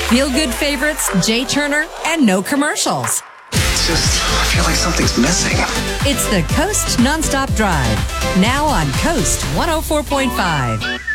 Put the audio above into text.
Feel good favorites, Jay Turner, and no commercials. It's just, I feel like something's missing. It's the Coast Nonstop Drive. Now on Coast 104.5.